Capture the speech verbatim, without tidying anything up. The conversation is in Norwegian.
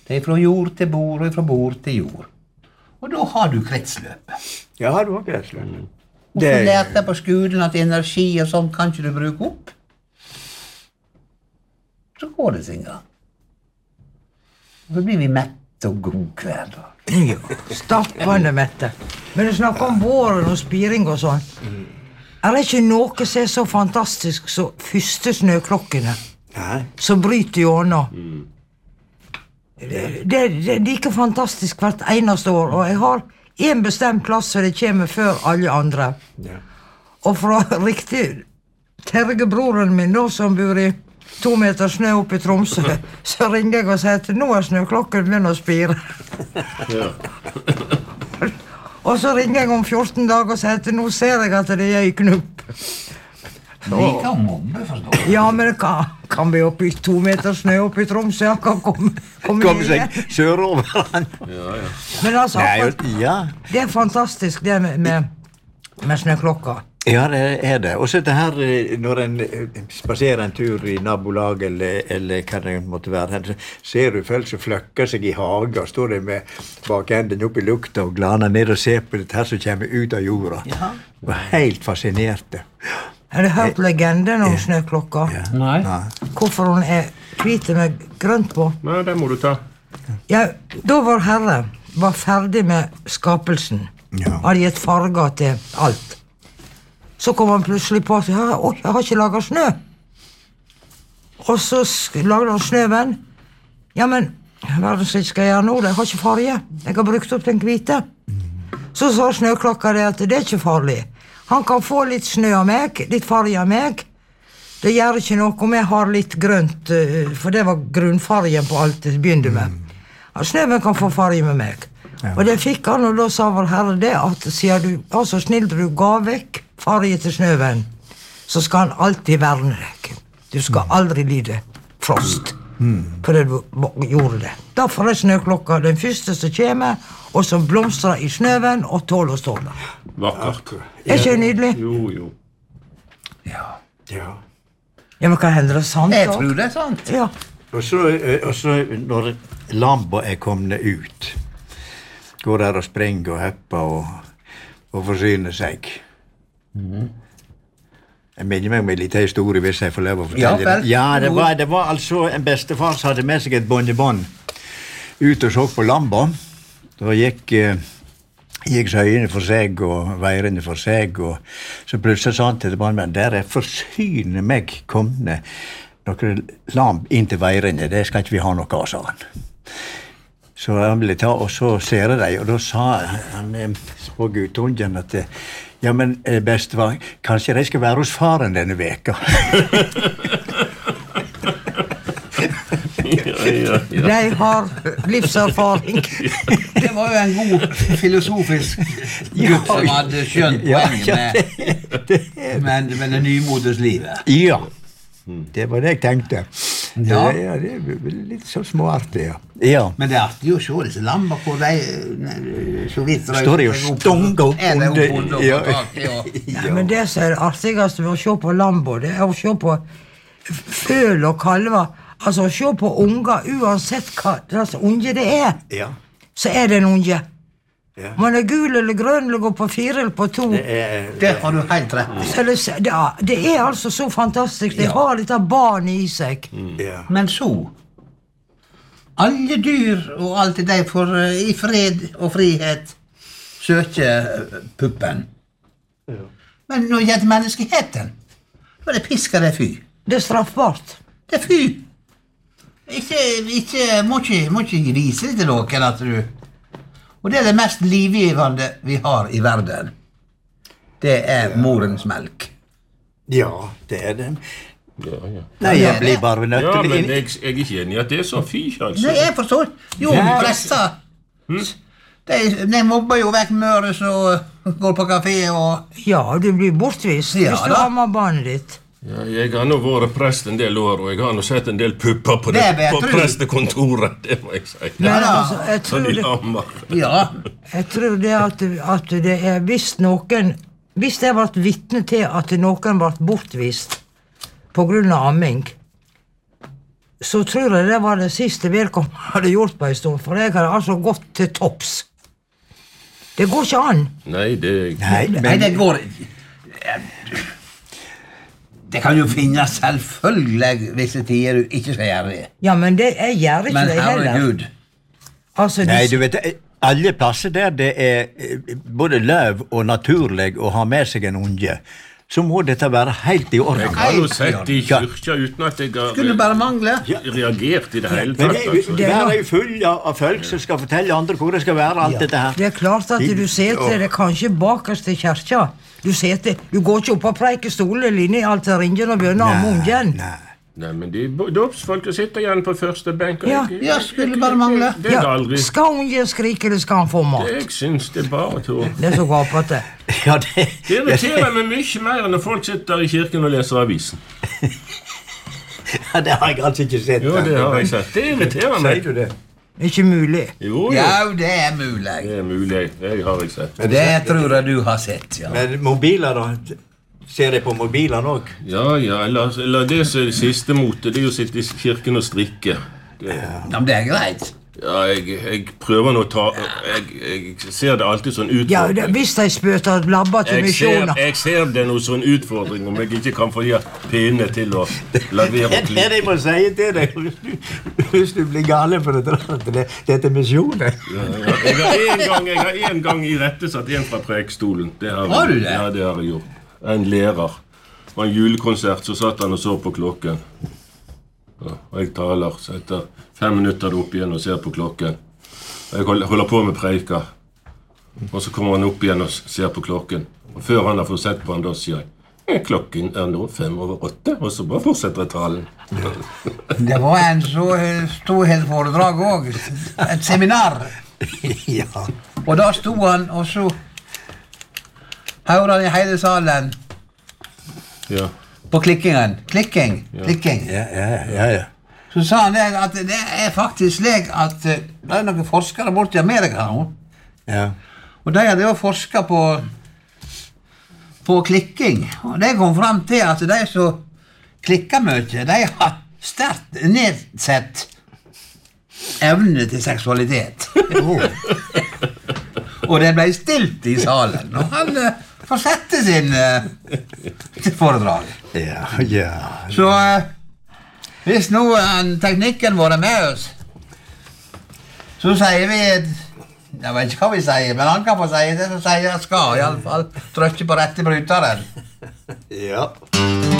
Det er fra jord til bord, og fra bord til jord. Og da har du kretsløpet. Ja, du har kretsløpet. Og så lærte jeg på skolen at energi og sånt kan ikke du bruke opp. Så går det sin gang. Så blir vi mette og god hver dag. Ja, stappende mette. Men du snakker om våren og spiring og sånn. Er det ikke noe som er så fantastisk som første snøklokkene? Nei. Som bryter gjennom. Mm. Det, det, det er like fantastisk hvert eneste år, og jeg har en bestemt plass så det kommer før alle andre. Ja. Og fra riktig Tergebroren min nå, som bor i to meter snø opp i Tromsø, så ringer jeg og sier at nå er snøklokken begynner å spire. Ja. Og så ringer jeg om fjorten dager og sier at nå ser jeg at det er i knupp. Vi kan mobbe, forstår du. Ja, men det kan, kan vi opp i to meter snø opp i Tromsø, jeg kan komme, komme Kom seg sørover. Ja, ja. Men altså, Nei, ja. det er fantastisk det med, med, med snøklokka. Ja, det er det. Og så det her, når en spaserer en tur i nabolag, eller, eller hva det måtte være, så ser du folk som fløkker seg i hagen, og står der med bakenden opp i lukta og glaner ned og ser på det her som kommer ut av jorda. Ja. Og helt fascinerte. Har du hørt legenden om snøklokka? Ja. Nei. Nei. Hvorfor hun er hvit med grønt på? Nei, det må du ta. Ja, da vår Herre var ferdig med skapelsen. Ja. Hadde gitt farger til alt. Så kom han plutselig på at ja, oi, jeg har ikke laget snø. Og så lagde han snøven. Ja, men hva er det som skal jeg gjøre nå? Jeg har ikke farge. Jeg har brukt opp den hvite. Så sa snøklokka det at det er ikke farlig. Han kan få litt snø av meg, litt farge av meg. Det gjør ikke noe om jeg har litt grønt, for det var grunnfargen på alt det begynte med. Snøven kan få farge med meg. Ja. Og det fikk han, og da sa vår Herre det, at siden du var så snill du ga vekk farge til snøven, så skal han alltid verne deg. Du skal aldri lide frost, mm. fordi du gjorde det. Derfor er snøklokka den første som kommer, og som blomstrer i snøven og tåler å stå der. Vakkert. Er ikke det nydelig? Jo, jo. Ja. Ja. Ja, men hva hender det sant? Jeg da? tror det er sant. Ja. Og så, og så når lamba er kommet ut, går der og springer og hepper og, og forsyner seg. Mm. Jeg minner meg om en liten historie hvis jeg får lov å fortelle. Ja, vel. Ja, det var, det var altså en bestefar som hadde med seg et båndebånd ut og så på lamba. Da gikk, gikk søyene for seg og veirene for seg, og så plutselig sa han til båndmannen, der er forsyne meg komne noen lamb inn til veirene, det skal ikke vi ha noe av, sa han. Så han ville ta, og så ser jeg deg, og da sa han på guttungen at ja, men bestefar, kanskje de skal være hos faren denne veka. Ja, ja, ja. De har livserfaring. Det var jo en god filosofisk gutt som hadde skjønt poenget med, med, med det nymoders livet. Ja, det var det jeg tenkte. Ja. Det, ja, det er litt så småartig, ja. Ja. Men det er artig å se disse lamper hvor de så vidt står det jo stonga opp er det under. opp under Ja. taket, ja. Ja, men det som er det artigste ved å se på lambo, det er å se på føl og kalver. Altså å se på unger, uansett hva slags unge det er, Ja. så er det en unge. Ja. Man er gul eller grønn, eller går på fire eller på to. Det er, Det har du helt rett i. Så det, det, er, det er altså så fantastisk. Det Ja. har litt av barn i seg. ja. Men så, alle dyr og alt det der får eh, i fred og frihet søke eh, puppen. Ja. Men når det gjelder menneskeheten, da er det pisker det fy. Det er straffbart. Det er fy. Ikke, ikke, må ikke, må ikke vise det til noen at du... Og det er det mest livgivende vi har i verden. Det er morens melk. Ja, det er det. Ja, ja. Nei, jeg blir bare nødt Ja, til men jeg, jeg er ikke enig i at det er så fy, altså. Nei, jeg forstår. Jo, Ja. prester. De, de mobber jo vekk møre som går på kafé og... Ja, du blir bortvist Ja, hvis du da. ammer barnet ditt. Ja, jeg har nå vært prest en del år, og jeg har nå sett en del pupper på, det, Det vil jeg på tro. prestekontoret, det må jeg si. Men Ja, da. altså, jeg Så tror de det, lammer. Ja, jeg tror det at, at det er hvis noen... Hvis det har vært vitne til at noen ble bortvist på grunn av amming, så tror jeg det var det siste vedkommende hadde gjort på en stund, for jeg hadde altså gått til topps. Det går ikke an. Nei, det... Nei, Nei, men det går Det kan jo finnes selvfølgelig visse tider du ikke skal gjøre det. Ja, men det, jeg gjør ikke Men det heller. herregud. Altså, de, Nei, du vet, alle plasser der det er eh, både løv og naturlig å ha med seg en unge, så må dette være helt i orden. Jeg har jo sett i kyrkja uten at jeg har Skulle bare mangle. reagert i det hele Men tatt. det, Altså. det er jo full av, av folk som skal fortelle andre hvor det skal være, alt dette her. det er klart at du seter det kanskje bakerst i kyrkja. Du seter, du går ikke opp på preikestolen inne i alteringen og begynner om ungen. Nei. Nei, men de dåpsfolk sitter igjen på første benk. og Ja. jeg- Ja, skulle bare mangle. Det er det aldri. Skal ungen skrike, eller skal han få mat? Jeg syns det er bare to. Det er så gapete. Ja, det, Det irriterer meg mye mer når folk sitter i kirken og leser avisen. ja, det har jeg altså ikke sett. Jo, det har jeg sett. Det irriterer Sier meg. du det? Ikke mulig. Jo, jo. Ja, det er mulig. Det er mulig. Det har jeg sett. Det tror jeg du har sett, ja. Men mobiler da? Ser jeg på mobilene også? Ja, ja, eller, eller det som er det siste motet, det er jo å sitte i kirken og strikke. Det, Ja, men det er greit. ja, jeg, jeg prøver nå å ta jeg, jeg ser det alltid sånn Ja, det, utfordring. hvis de spøter labber til Jeg ser, misjoner. jeg ser det noe sånn utfordring om jeg ikke kan få de pinnene til å la være å Det er det klippe. jeg må si til deg hvis du, hvis du blir gale for dette, at det, dette er misjonen. Ja, ja. Jeg har en gang, jeg har en gang irettesatt en fra prekestolen. Det har, Har du det? Ja, det har jeg gjort. En lærer. Det var en julekonsert, så satt han og så på klokken. Ja, og jeg taler, så etter fem minutter er det opp igjen og ser på klokken. Og jeg hold- holder på med preika. Og så kommer han opp igjen og ser på klokken. Og før han har fått sett på han, da sier jeg «Eh, klokken er nå fem over åtte, og så bare fortsetter jeg talen. Det var en så eh, storhetsforedrag òg. Et seminar. Ja. Og da sto han, og så hørte han i hele salen Ja. på klikkingen. Klikking. Klikking. Ja, ja, ja, ja. Så sa han det at det er faktisk slik at eh, det er noen forskere borte i Amerika nå. Ja. Og de hadde jo forska på på klikking. Og de kom fram til at de som klikker mye, de har sterkt nedsett evne til seksualitet. Og det ble stilt i salen. Og han uh, fortsatte sin uh, sitt foredrag. Ja, ja. Så uh, hvis nå uh, teknikken vår er med oss, så sier vi jeg vet ikke hva vi sier, men han kan få si det som sier jeg skal, i alle fall trykke på rette bryteren. Ja.